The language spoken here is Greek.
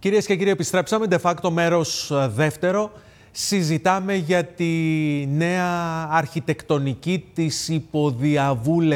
Κυρίες και κύριοι, επιστρέψαμε. De facto μέρος δεύτερο. Συζητάμε για τη νέα αρχιτεκτονική της υποδιαβούλευσης